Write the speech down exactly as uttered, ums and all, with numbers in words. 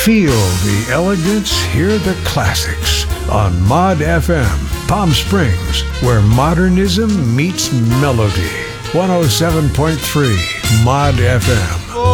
Feel the elegance, hear the classics on Mod F M, Palm Springs, where modernism meets melody. one oh seven point three Mod F M.